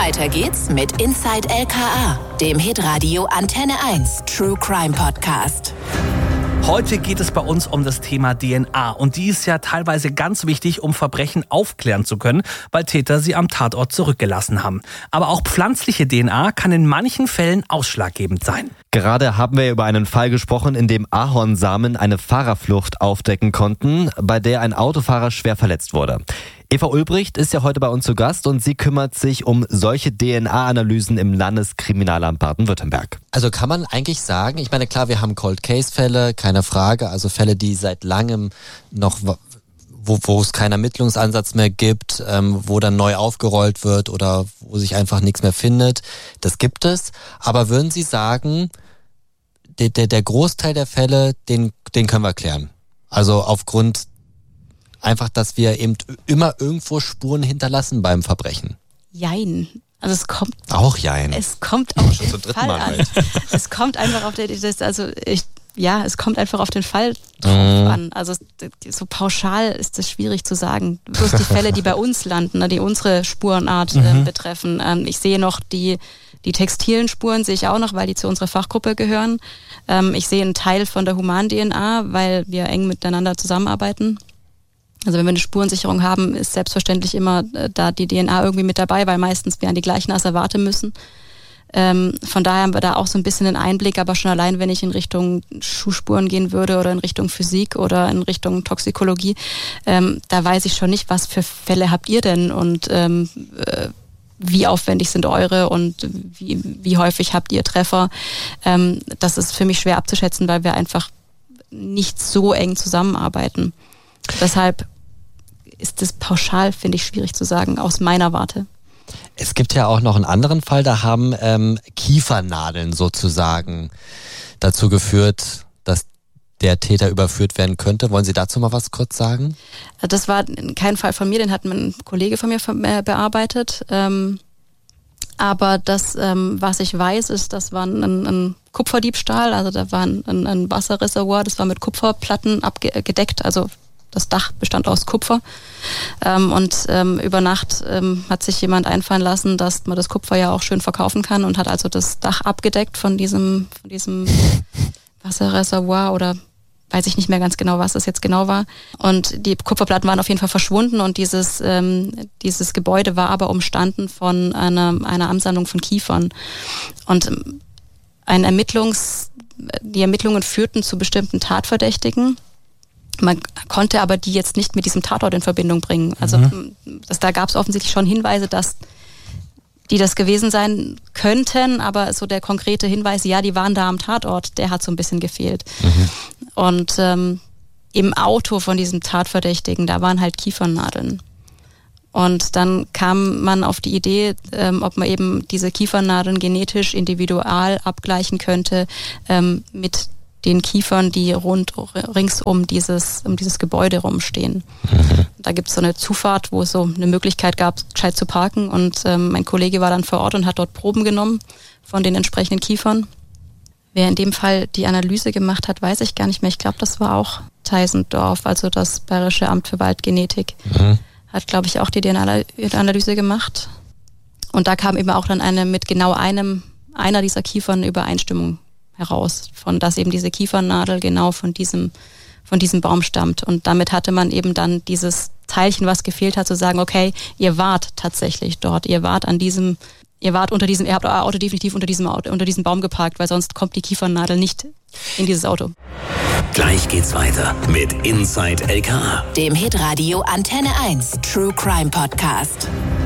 Weiter geht's mit Inside LKA, dem Hitradio Antenne 1 True Crime Podcast. Heute geht es bei uns um das Thema DNA und die ist ja teilweise ganz wichtig, um Verbrechen aufklären zu können, weil Täter sie am Tatort zurückgelassen haben. Aber auch pflanzliche DNA kann in manchen Fällen ausschlaggebend sein. Gerade haben wir über einen Fall gesprochen, in dem Ahornsamen eine Fahrerflucht aufdecken konnten, bei der ein Autofahrer schwer verletzt wurde. Eva Ulbricht ist ja heute bei uns zu Gast und sie kümmert sich um solche DNA-Analysen im Landeskriminalamt Baden-Württemberg. Also kann man eigentlich sagen, ich meine klar, wir haben Cold-Case-Fälle, keine Frage, also Fälle, die seit langem noch, wo es keinen Ermittlungsansatz mehr gibt, wo dann neu aufgerollt wird oder wo sich einfach nichts mehr findet, das gibt es. Aber würden Sie sagen, der Großteil der Fälle, den können wir klären? Also aufgrund einfach, dass wir eben immer irgendwo Spuren hinterlassen beim Verbrechen. Jein. Also es kommt. Auch jein. Es kommt auf schon den zum dritten Fall Mal an. halt. Es kommt einfach auf es kommt einfach auf den Fall drauf an. Also so pauschal ist es schwierig zu sagen. Bloß die Fälle, die bei uns landen, die unsere Spurenart betreffen. Ich sehe noch die textilen Spuren sehe ich auch noch, weil die zu unserer Fachgruppe gehören. Ich sehe einen Teil von der Human-DNA, weil wir eng miteinander zusammenarbeiten. Also wenn wir eine Spurensicherung haben, ist selbstverständlich immer da die DNA irgendwie mit dabei, weil meistens wir an die gleichen Asservate müssen. Von daher haben wir da auch so ein bisschen einen Einblick, aber schon allein, wenn ich in Richtung Schuhspuren gehen würde oder in Richtung Physik oder in Richtung Toxikologie, da weiß ich schon nicht, was für Fälle habt ihr denn und wie aufwendig sind eure und wie häufig habt ihr Treffer. Das ist für mich schwer abzuschätzen, weil wir einfach nicht so eng zusammenarbeiten. Deshalb ist das pauschal, finde ich, schwierig zu sagen, aus meiner Warte. Es gibt ja auch noch einen anderen Fall, da haben Kiefernadeln sozusagen dazu geführt, dass der Täter überführt werden könnte. Wollen Sie dazu mal was kurz sagen? Das war kein Fall von mir, den hat ein Kollege von mir bearbeitet. Aber das, was ich weiß, ist, das war ein Kupferdiebstahl, also da war ein Wasserreservoir, das war mit Kupferplatten abgedeckt, also das Dach bestand aus Kupfer und über Nacht hat sich jemand einfallen lassen, dass man das Kupfer ja auch schön verkaufen kann und hat also das Dach abgedeckt von diesem Wasserreservoir oder weiß ich nicht mehr ganz genau, was das jetzt genau war. Und die Kupferplatten waren auf jeden Fall verschwunden und dieses Gebäude war aber umstanden von einer Ansammlung von Kiefern. Und die Ermittlungen führten zu bestimmten Tatverdächtigen. Man konnte aber die jetzt nicht mit diesem Tatort in Verbindung bringen. Also da gab es offensichtlich schon Hinweise, dass die das gewesen sein könnten, aber so der konkrete Hinweis, ja, die waren da am Tatort, der hat so ein bisschen gefehlt. Und im Auto von diesem Tatverdächtigen, da waren halt Kiefernadeln. Und dann kam man auf die Idee, ob man eben diese Kiefernadeln genetisch individual abgleichen könnte mit den Kiefern, die rings um dieses Gebäude rumstehen. Da gibt es so eine Zufahrt, wo es so eine Möglichkeit gab, gescheit zu parken. Und mein Kollege war dann vor Ort und hat dort Proben genommen von den entsprechenden Kiefern. Wer in dem Fall die Analyse gemacht hat, weiß ich gar nicht mehr. Ich glaube, das war auch Teisendorf, also das Bayerische Amt für Waldgenetik. Hat, glaube ich, auch die DNA-Analyse gemacht. Und da kam eben auch dann mit genau einer dieser Kiefern eine Übereinstimmung heraus, von dass eben diese Kiefernadel genau von diesem Baum stammt. Und damit hatte man eben dann dieses Teilchen, was gefehlt hat, zu sagen, okay, ihr wart tatsächlich dort, ihr habt euer Auto definitiv unter diesem Baum geparkt, weil sonst kommt die Kiefernadel nicht in dieses Auto. Gleich geht's weiter mit Inside LKA, dem Hitradio Antenne 1 True Crime Podcast.